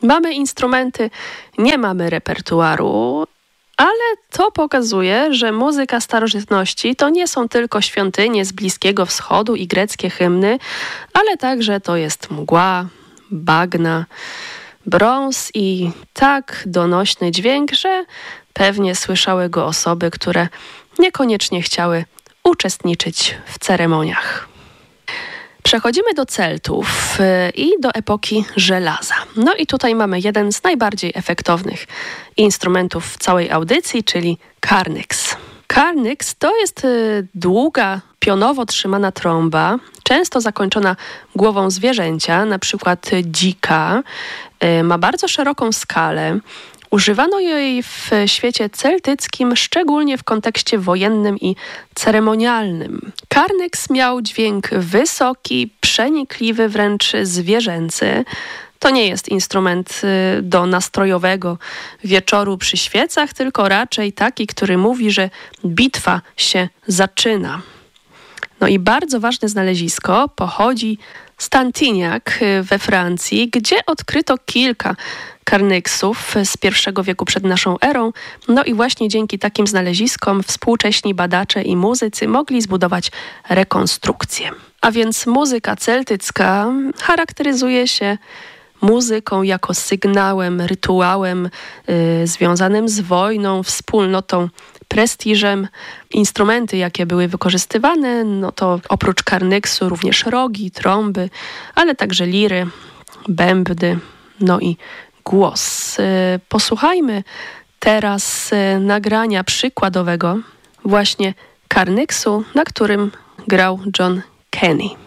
Mamy instrumenty, nie mamy repertuaru, ale to pokazuje, że muzyka starożytności to nie są tylko świątynie z Bliskiego Wschodu i greckie hymny, ale także to jest mgła, bagna, brąz i tak donośny dźwięk, że pewnie słyszały go osoby, które niekoniecznie chciały uczestniczyć w ceremoniach. Przechodzimy do Celtów i do epoki żelaza. No i tutaj mamy jeden z najbardziej efektownych instrumentów w całej audycji, czyli karnyks. Karnyks to jest długa, pionowo trzymana trąba, często zakończona głową zwierzęcia, na przykład dzika. Ma bardzo szeroką skalę. Używano jej w świecie celtyckim, szczególnie w kontekście wojennym i ceremonialnym. Karnyks miał dźwięk wysoki, przenikliwy, wręcz zwierzęcy. To nie jest instrument do nastrojowego wieczoru przy świecach, tylko raczej taki, który mówi, że bitwa się zaczyna. No i bardzo ważne znalezisko pochodzi z Tantignac we Francji, gdzie odkryto kilka karnyksów z I wieku przed naszą erą. No i właśnie dzięki takim znaleziskom współcześni badacze i muzycy mogli zbudować rekonstrukcję. A więc muzyka celtycka charakteryzuje się muzyką jako sygnałem, rytuałem związanym z wojną, wspólnotą, prestiżem. Instrumenty, jakie były wykorzystywane, no to oprócz karnyksu również rogi, trąby, ale także liry, bębny, no i głos. Posłuchajmy teraz nagrania przykładowego właśnie karnyksu, na którym grał John Kenny.